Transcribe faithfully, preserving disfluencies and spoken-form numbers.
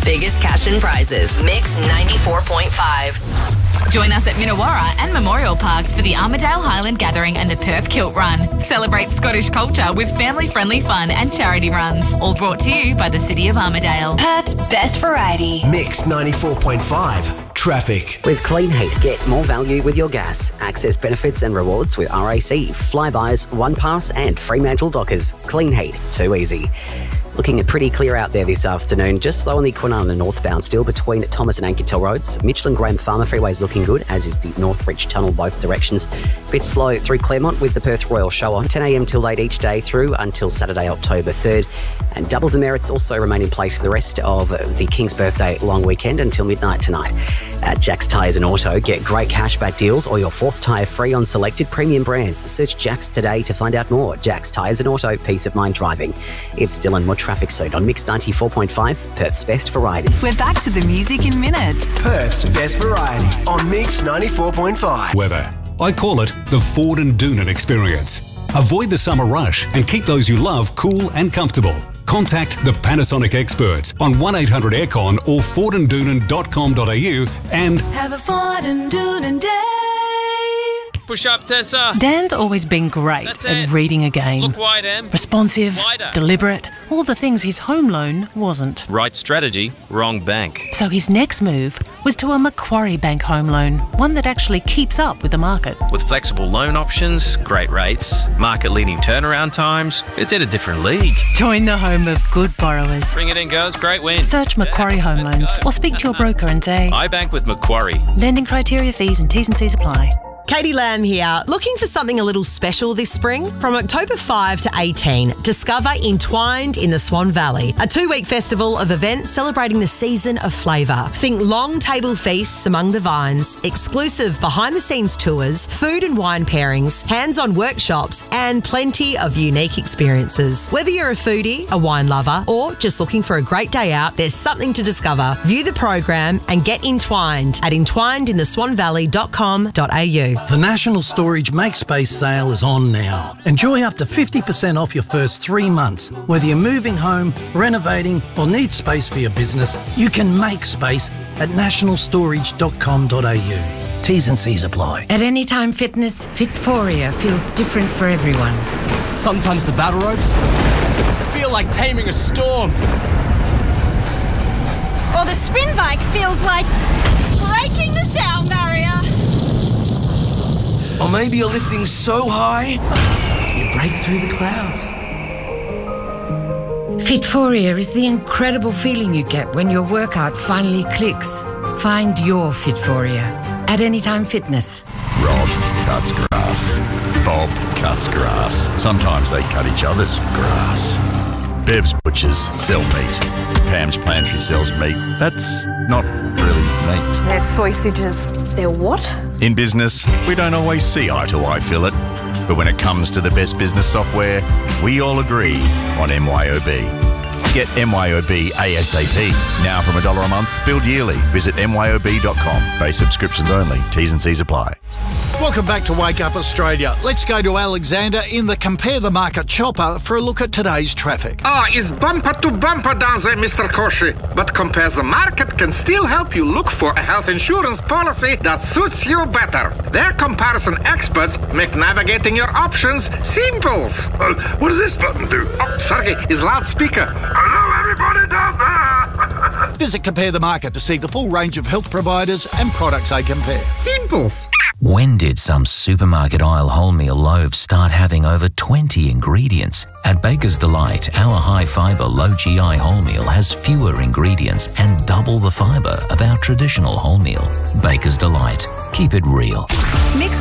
biggest cash and prizes. Mix ninety-four point five. Join us at Minnewarra and Memorial Parks for the Armidale Highland Gathering and the Perth Kilt Run. Celebrate Scottish culture with family-friendly fun and charity runs. All brought to you by the City of Armidale. Perth's best variety. Mix ninety-four point five. Traffic. With Clean Heat, get more value with your gas. Access benefits and rewards with R A C, Flybys, OnePass and Fremantle Dockers. Clean Heat, too easy. Looking at pretty clear out there this afternoon. Just slow on the Kwinana northbound still between Thomas and Anketel roads. Mitchell and Graham Farmer Freeway is looking good, as is the Northbridge Tunnel both directions. Bit slow through Claremont with the Perth Royal Show on ten a m till late each day through until Saturday, October third. And double demerits also remain in place for the rest of the King's Birthday long weekend until midnight tonight. At Jack's Tyres and Auto, get great cashback deals or your fourth tyre free on selected premium brands. Search Jack's today to find out more. Jack's Tyres and Auto, peace of mind driving. It's Dylan, more traffic soon on Mix ninety-four point five, Perth's best variety. We're back to the music in minutes. Perth's best variety on Mix ninety-four point five. Weather. I call it the Ford and Doonan experience. Avoid the summer rush and keep those you love cool and comfortable. Contact the Panasonic experts on one eight hundred aircon or ford and doonan dot com dot a u and have a Ford and Doonan day. Push up, Tessa. Dan's always been great That's at it. reading a game. Look wide, Em. Responsive, Wider. deliberate, all the things his home loan wasn't. Right strategy, wrong bank. So his next move was to a Macquarie Bank home loan, one that actually keeps up with the market. With flexible loan options, great rates, market-leading turnaround times, it's in a different league. Join the home of good borrowers. Bring it in, girls. Great win. Search Macquarie Home Let's Loans go. or speak to your broker and say, I bank with Macquarie. lending criteria, fees and T's and C's apply. Katie Lamb here. Looking for something a little special this spring? From October fifth to eighteen, discover Entwined in the Swan Valley, a two-week festival of events celebrating the season of flavour. Think long table feasts among the vines, exclusive behind-the-scenes tours, food and wine pairings, hands-on workshops, and plenty of unique experiences. Whether you're a foodie, a wine lover, or just looking for a great day out, there's something to discover. View the program and get entwined at entwined in the swan valley dot com dot a u. The National Storage Make Space sale is on now. Enjoy up to fifty percent off your first three months. Whether you're moving home, renovating or need space for your business, you can make space at national storage dot com dot a u. T's and C's apply. At Anytime Fitness, Fitforia feels different for everyone. Sometimes the battle ropes feel like taming a storm. Or the spin bike feels like breaking the sound barrier. Or maybe you're lifting so high, you break through the clouds. Fitforia is the incredible feeling you get when your workout finally clicks. Find your Fitforia at Anytime Fitness. Rob cuts grass. Bob cuts grass. Sometimes they cut each other's grass. Bev's butchers sell meat. Pam's pantry sells meat. That's not really meat. They're sausages. They're what? In business, we don't always see eye to eye, Philip. But when it comes to the best business software, we all agree on M Y O B. Get M Y O B ASAP. Now from a dollar a month, billed yearly. Visit M Y O B dot com. Base subscriptions only. T's and C's apply. Welcome back to Wake Up Australia. Let's go to Alexander in the Compare the Market chopper for a look at today's traffic. Ah, it's bumper to bumper down there, Mister Koshi. But Compare the Market can still help you look for a health insurance policy that suits you better. Their comparison experts make navigating your options simple. Uh, what does this button do? Oh, Sergey, his loudspeaker. Hello, everybody down there. Visit Compare the Market to see the full range of health providers and products they compare. Simples. When did some supermarket aisle wholemeal loaves start having over twenty ingredients? At Baker's Delight, our high-fibre, low-G I wholemeal has fewer ingredients and double the fibre of our traditional wholemeal. Baker's Delight. Keep it real. Mix